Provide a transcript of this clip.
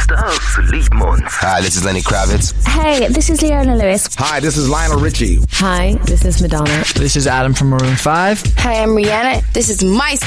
Sleep Months. Hi, this is Lenny Kravitz. Hey, this is Leona Lewis. Hi, this is Lionel Richie. Hi, this is Madonna. This is Adam from Maroon 5. Hi, I'm Rihanna. This is my